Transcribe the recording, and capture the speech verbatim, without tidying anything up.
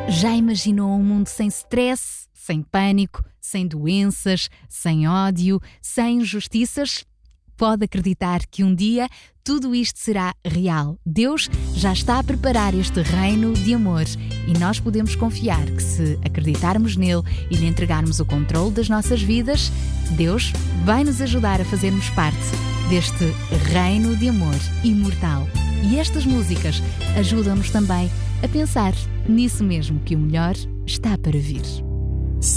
Já imaginou um mundo sem stress, sem pânico, sem doenças, sem ódio, sem injustiças? Pode acreditar que um dia tudo isto será real. Deus já está a preparar este reino de amor e nós podemos confiar que, se acreditarmos nele e lhe entregarmos o controle das nossas vidas, Deus vai nos ajudar a fazermos parte deste reino de amor imortal. E estas músicas ajudam-nos também a pensar nisso mesmo, que o melhor está para vir.